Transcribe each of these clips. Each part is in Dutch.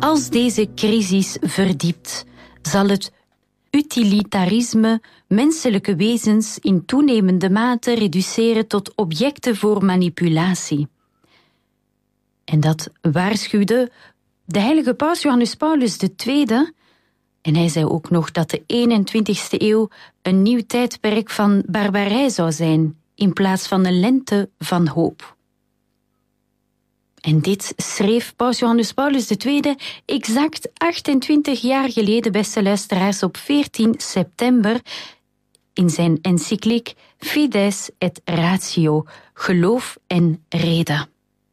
Als deze crisis verdiept, zal het utilitarisme menselijke wezens in toenemende mate reduceren tot objecten voor manipulatie. En dat waarschuwde de heilige paus Johannes Paulus II. En hij zei ook nog dat de 21e eeuw een nieuw tijdperk van barbarij zou zijn, in plaats van een lente van hoop. En dit schreef paus Johannes Paulus II exact 28 jaar geleden, beste luisteraars, op 14 september in zijn encycliek Fides et Ratio, geloof en rede.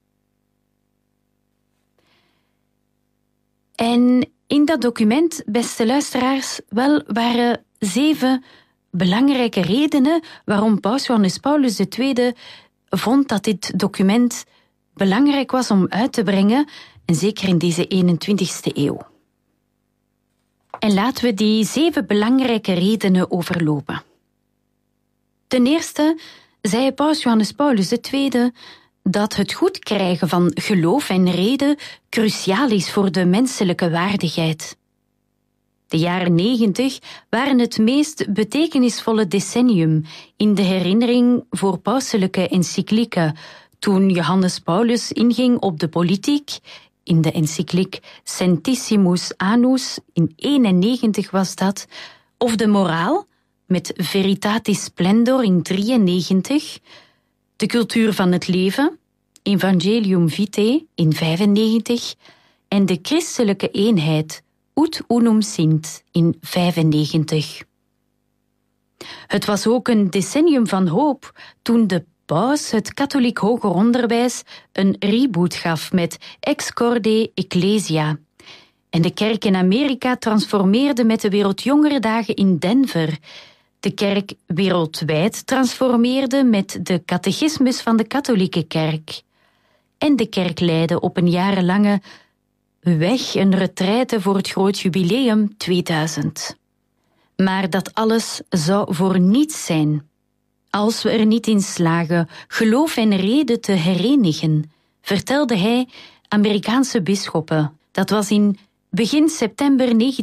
En in dat document, beste luisteraars, waren 7 belangrijke redenen waarom paus Johannes Paulus II vond dat dit document belangrijk was om uit te brengen, en zeker in deze 21e eeuw. En laten we die 7 belangrijke redenen overlopen. Ten eerste zei paus Johannes Paulus II dat het goed krijgen van geloof en reden cruciaal is voor de menselijke waardigheid. De jaren 90 waren het meest betekenisvolle decennium in de herinnering voor pauselijke encyclieken, toen Johannes Paulus inging op de politiek, in de encycliek Centissimus Annus, in 91 was dat, of de moraal, met Veritatis Splendor in 93, de cultuur van het leven, Evangelium Vitae in 95, en de christelijke eenheid, Ut Unum Sint in 95. Het was ook een decennium van hoop toen de paus het katholiek hoger onderwijs een reboot gaf met Ex Corde Ecclesia. En de kerk in Amerika transformeerde met de Wereldjongerendagen in Denver. De kerk wereldwijd transformeerde met de catechismus van de katholieke kerk. En de kerk leidde op een jarenlange weg een retraite voor het groot jubileum 2000. Maar dat alles zou voor niets zijn als we er niet in slagen geloof en reden te herenigen, vertelde hij Amerikaanse bisschoppen. Dat was in begin september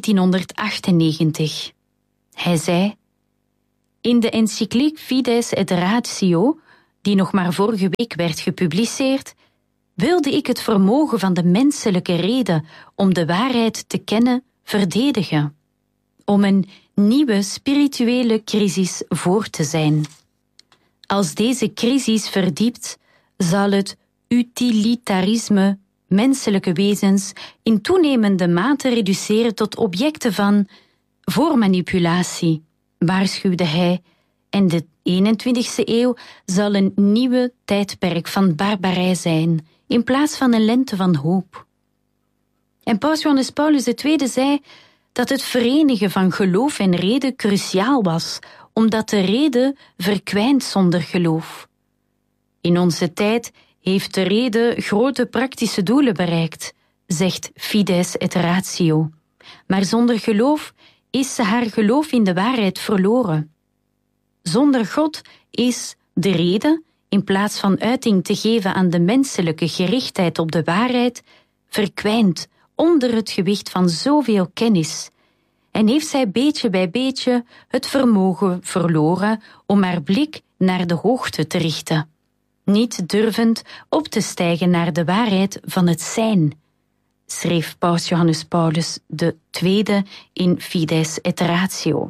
1998. Hij zei: in de encycliek Fides et Ratio, die nog maar vorige week werd gepubliceerd, wilde ik het vermogen van de menselijke reden om de waarheid te kennen verdedigen, om een nieuwe spirituele crisis voor te zijn. Als deze crisis verdiept, zal het utilitarisme menselijke wezens in toenemende mate reduceren tot objecten van voormanipulatie, waarschuwde hij, en de 21e eeuw zal een nieuwe tijdperk van barbarij zijn, in plaats van een lente van hoop. En paus Johannes Paulus II zei dat het verenigen van geloof en reden cruciaal was, omdat de reden verkwijnt zonder geloof. In onze tijd heeft de reden grote praktische doelen bereikt, zegt Fides et Ratio. Maar zonder geloof is ze haar geloof in de waarheid verloren. Zonder God is de reden, in plaats van uiting te geven aan de menselijke gerichtheid op de waarheid, verkwijnt onder het gewicht van zoveel kennis, en heeft zij beetje bij beetje het vermogen verloren om haar blik naar de hoogte te richten, niet durvend op te stijgen naar de waarheid van het zijn, schreef paus Johannes Paulus II in Fides et Ratio.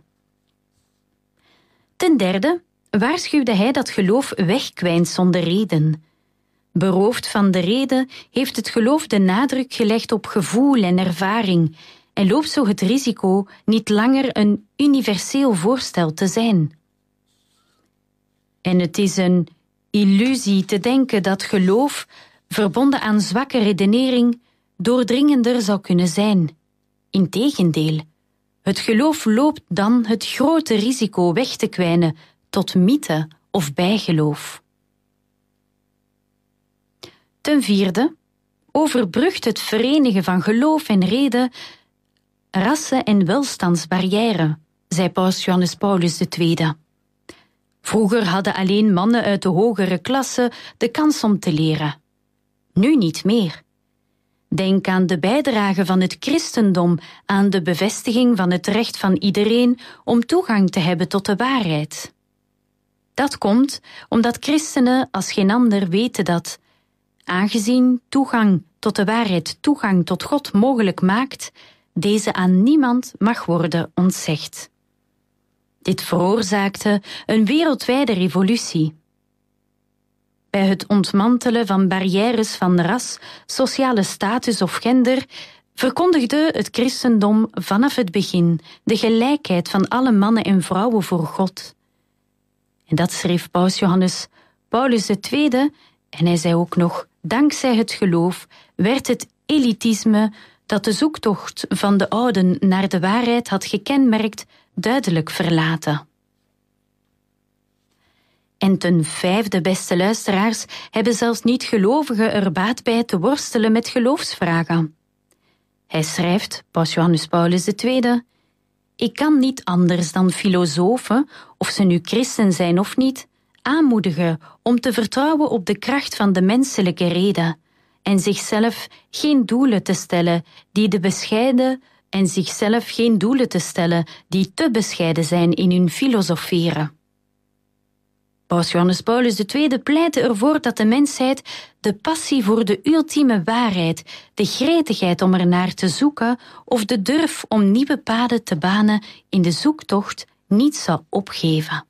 Ten derde waarschuwde hij dat geloof wegkwijnt zonder reden. Beroofd van de reden heeft het geloof de nadruk gelegd op gevoel en ervaring en loopt zo het risico niet langer een universeel voorstel te zijn. En het is een illusie te denken dat geloof, verbonden aan zwakke redenering, doordringender zou kunnen zijn. Integendeel, het geloof loopt dan het grote risico weg te kwijnen tot mythe of bijgeloof. Ten vierde overbrugt het verenigen van geloof en reden rassen- en welstandsbarrière, zei paus Johannes Paulus II. Vroeger hadden alleen mannen uit de hogere klasse de kans om te leren. Nu niet meer. Denk aan de bijdrage van het christendom aan de bevestiging van het recht van iedereen om toegang te hebben tot de waarheid. Dat komt omdat christenen als geen ander weten dat, aangezien toegang tot de waarheid toegang tot God mogelijk maakt, deze aan niemand mag worden ontzegd. Dit veroorzaakte een wereldwijde revolutie. Bij het ontmantelen van barrières van ras, sociale status of gender verkondigde het christendom vanaf het begin de gelijkheid van alle mannen en vrouwen voor God. En dat schreef paus Johannes Paulus II, en hij zei ook nog, dankzij het geloof werd het elitisme dat de zoektocht van de ouden naar de waarheid had gekenmerkt, duidelijk verlaten. En ten vijfde, beste luisteraars, hebben zelfs niet-gelovigen er baat bij te worstelen met geloofsvragen. Hij schrijft, paus Johannes Paulus II, ik kan niet anders dan filosofen, of ze nu christen zijn of niet, aanmoedigen om te vertrouwen op de kracht van de menselijke rede en zichzelf geen doelen te stellen die te bescheiden zijn in hun filosoferen. Paus Johannes Paulus II pleitte ervoor dat de mensheid de passie voor de ultieme waarheid, de gretigheid om ernaar te zoeken of de durf om nieuwe paden te banen in de zoektocht niet zou opgeven.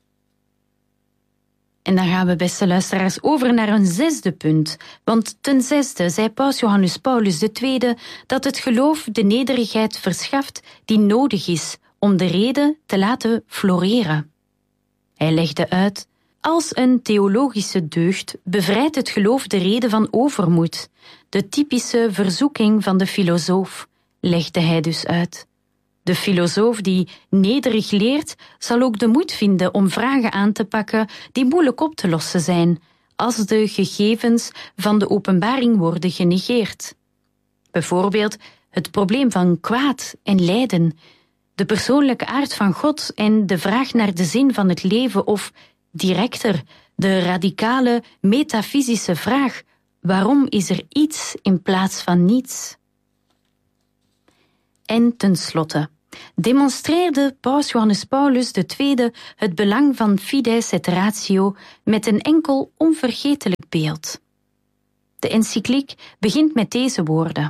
En dan gaan we, beste luisteraars, over naar een zesde punt. Want ten zesde zei paus Johannes Paulus II dat het geloof de nederigheid verschaft die nodig is om de rede te laten floreren. Hij legde uit, als een theologische deugd bevrijdt het geloof de rede van overmoed, de typische verzoeking van de filosoof, legde hij dus uit. De filosoof die nederig leert, zal ook de moed vinden om vragen aan te pakken die moeilijk op te lossen zijn, als de gegevens van de openbaring worden genegeerd. Bijvoorbeeld het probleem van kwaad en lijden, de persoonlijke aard van God en de vraag naar de zin van het leven of, directer, de radicale metafysische vraag, waarom is er iets in plaats van niets? En tenslotte demonstreerde paus Johannes Paulus II het belang van fides et ratio met een enkel onvergetelijk beeld. De encycliek begint met deze woorden.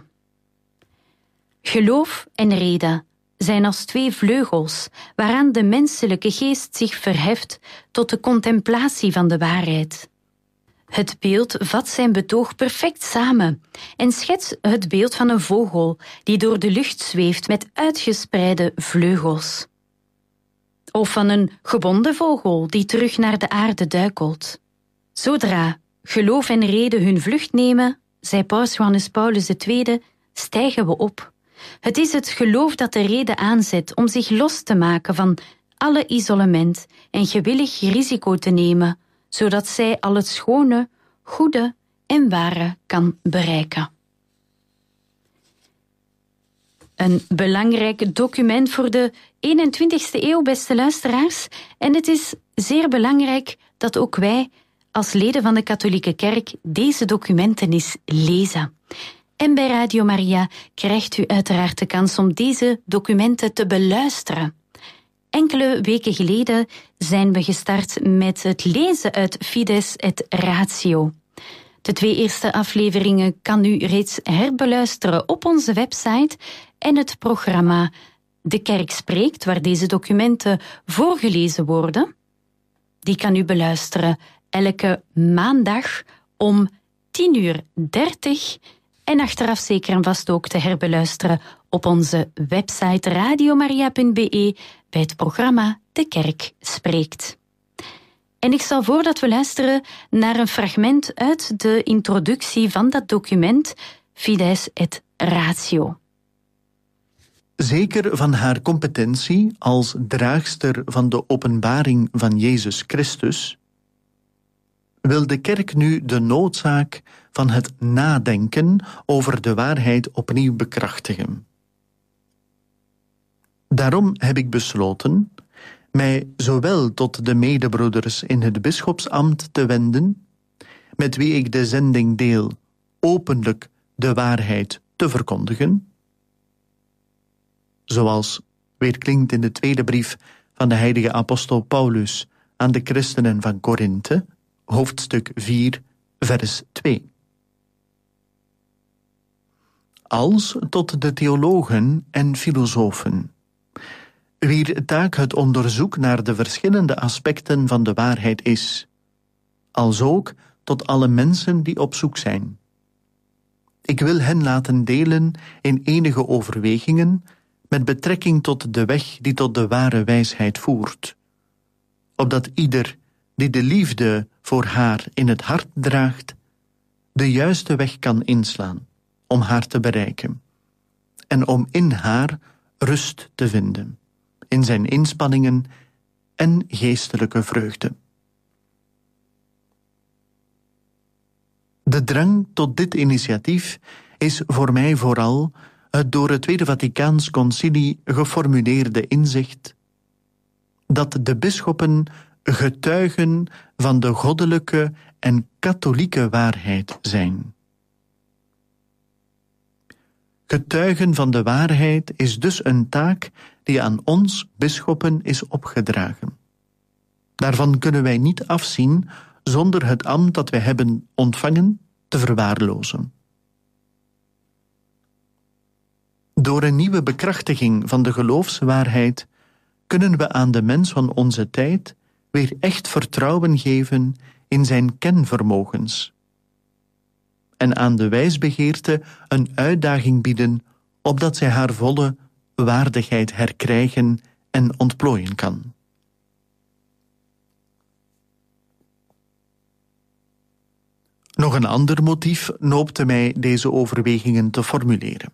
Geloof en rede zijn als twee vleugels waaraan de menselijke geest zich verheft tot de contemplatie van de waarheid. Het beeld vat zijn betoog perfect samen en schetst het beeld van een vogel die door de lucht zweeft met uitgespreide vleugels. Of van een gebonden vogel die terug naar de aarde duikelt. Zodra geloof en rede hun vlucht nemen, zei paus Johannes Paulus II, stijgen we op. Het is het geloof dat de rede aanzet om zich los te maken van alle isolement en gewillig risico te nemen, zodat zij al het schone, goede en ware kan bereiken. Een belangrijk document voor de 21e eeuw, beste luisteraars. En het is zeer belangrijk dat ook wij, als leden van de katholieke kerk, deze documenten eens lezen. En bij Radio Maria krijgt u uiteraard de kans om deze documenten te beluisteren. Enkele weken geleden zijn we gestart met het lezen uit Fides et Ratio. De 2 eerste afleveringen kan u reeds herbeluisteren op onze website en het programma De Kerk Spreekt, waar deze documenten voorgelezen worden. Die kan u beluisteren elke maandag om 10:30 en achteraf zeker en vast ook te herbeluisteren op onze website radiomaria.be bij het programma De Kerk Spreekt. En ik stel voor dat we luisteren naar een fragment uit de introductie van dat document Fides et Ratio. Zeker van haar competentie als draagster van de openbaring van Jezus Christus, wil de kerk nu de noodzaak van het nadenken over de waarheid opnieuw bekrachtigen. Daarom heb ik besloten mij zowel tot de medebroeders in het bisschopsambt te wenden, met wie ik de zending deel openlijk de waarheid te verkondigen, zoals weerklinkt in de tweede brief van de heilige apostel Paulus aan de christenen van Korinthe, hoofdstuk 4, vers 2. Als tot de theologen en filosofen, wier taak het onderzoek naar de verschillende aspecten van de waarheid is, als ook tot alle mensen die op zoek zijn. Ik wil hen laten delen in enige overwegingen met betrekking tot de weg die tot de ware wijsheid voert, opdat ieder die de liefde voor haar in het hart draagt, de juiste weg kan inslaan om haar te bereiken en om in haar rust te vinden, in zijn inspanningen en geestelijke vreugde. De drang tot dit initiatief is voor mij vooral het door het Tweede Vaticaans Concilie geformuleerde inzicht dat de bisschoppen getuigen van de goddelijke en katholieke waarheid zijn. Getuigen van de waarheid is dus een taak die aan ons bisschoppen is opgedragen. Daarvan kunnen wij niet afzien zonder het ambt dat wij hebben ontvangen te verwaarlozen. Door een nieuwe bekrachtiging van de geloofswaarheid kunnen we aan de mens van onze tijd weer echt vertrouwen geven in zijn kenvermogens en aan de wijsbegeerte een uitdaging bieden opdat zij haar volle waardigheid herkrijgen en ontplooien kan. Nog een ander motief noopte mij deze overwegingen te formuleren.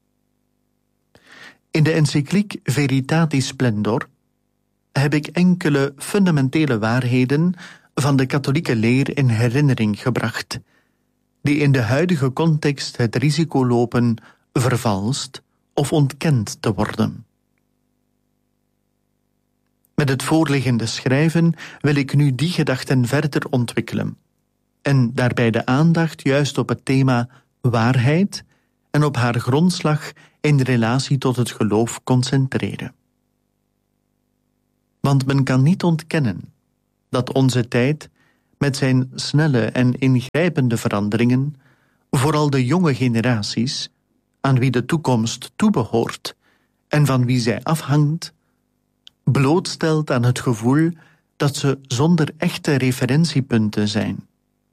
In de encycliek Veritatis Splendor heb ik enkele fundamentele waarheden van de katholieke leer in herinnering gebracht, die in de huidige context het risico lopen vervalst of ontkend te worden. Met het voorliggende schrijven wil ik nu die gedachten verder ontwikkelen en daarbij de aandacht juist op het thema waarheid en op haar grondslag in relatie tot het geloof concentreren. Want men kan niet ontkennen dat onze tijd met zijn snelle en ingrijpende veranderingen vooral de jonge generaties, aan wie de toekomst toebehoort en van wie zij afhangt, blootstelt aan het gevoel dat ze zonder echte referentiepunten zijn.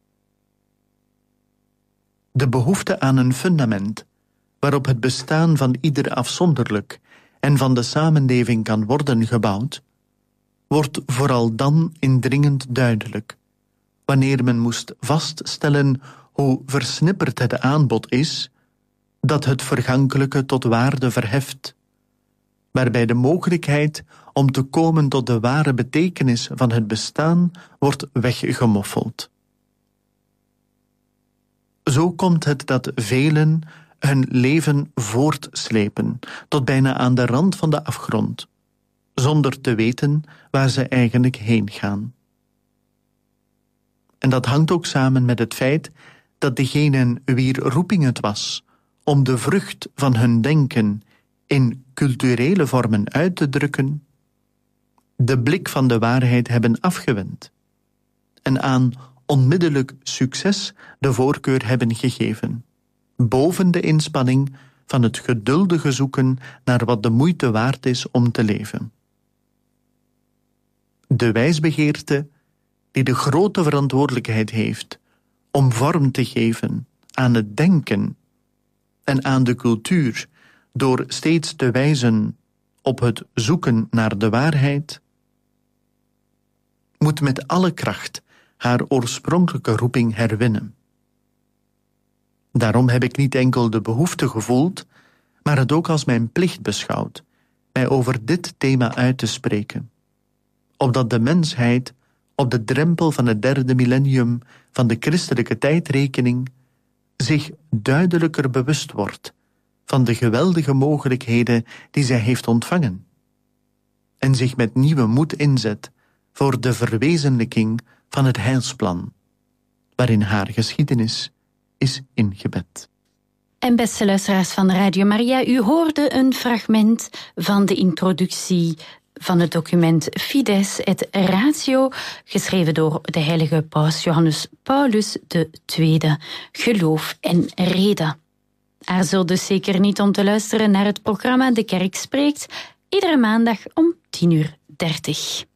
De behoefte aan een fundament waarop het bestaan van ieder afzonderlijk en van de samenleving kan worden gebouwd, wordt vooral dan indringend duidelijk, wanneer men moest vaststellen hoe versnipperd het aanbod is dat het vergankelijke tot waarde verheft, waarbij de mogelijkheid om te komen tot de ware betekenis van het bestaan wordt weggemoffeld. Zo komt het dat velen hun leven voortslepen tot bijna aan de rand van de afgrond, zonder te weten waar ze eigenlijk heen gaan. En dat hangt ook samen met het feit dat degenen wier roeping het was om de vrucht van hun denken in culturele vormen uit te drukken, de blik van de waarheid hebben afgewend en aan onmiddellijk succes de voorkeur hebben gegeven, boven de inspanning van het geduldige zoeken naar wat de moeite waard is om te leven. De wijsbegeerte die de grote verantwoordelijkheid heeft om vorm te geven aan het denken en aan de cultuur door steeds te wijzen op het zoeken naar de waarheid, moet met alle kracht haar oorspronkelijke roeping herwinnen. Daarom heb ik niet enkel de behoefte gevoeld, maar het ook als mijn plicht beschouwd, mij over dit thema uit te spreken, opdat de mensheid op de drempel van het 3e millennium van de christelijke tijdrekening zich duidelijker bewust wordt van de geweldige mogelijkheden die zij heeft ontvangen en zich met nieuwe moed inzet voor de verwezenlijking van het heilsplan, waarin haar geschiedenis is ingebed. En beste luisteraars van Radio Maria, u hoorde een fragment van de introductie van het document Fides et Ratio, geschreven door de heilige paus Johannes Paulus II, Geloof en Reden. Aarzel dus zeker niet om te luisteren naar het programma De Kerk Spreekt, iedere maandag om 10:30.